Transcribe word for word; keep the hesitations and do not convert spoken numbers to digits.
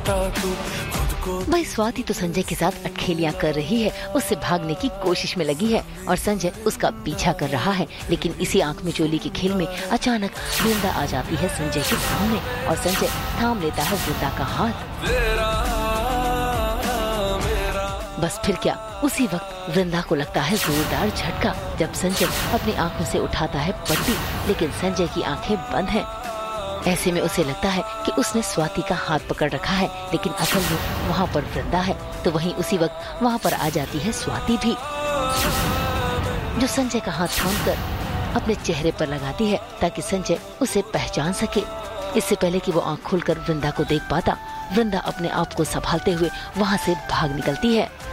भाई स्वाति तो संजय के साथ अटखेलियां कर रही है, उससे भागने की कोशिश में लगी है और संजय उसका पीछा कर रहा है। लेकिन इसी आंख में चोली के खेल में अचानक वृंदा आ जाती है संजय के सामने और संजय थाम लेता है वृंदा का हाथ। बस फिर क्या, उसी वक्त वृंदा को लगता है जोरदार झटका जब संजय अपनी आंखों से उठाता है पट्टी, लेकिन संजय की आंखें बंद हैं। ऐसे में उसे लगता है कि उसने स्वाति का हाथ पकड़ रखा है, लेकिन असल में वहाँ पर वृंदा है। तो वहीं उसी वक्त वहाँ पर आ जाती है स्वाति भी, जो संजय का हाथ थामकर अपने चेहरे पर लगाती है ताकि संजय उसे पहचान सके। इससे पहले कि वो आंख खोलकर वृंदा को देख पाता, वृंदा अपने आप को संभालते हुए वहाँ से भाग निकलती है।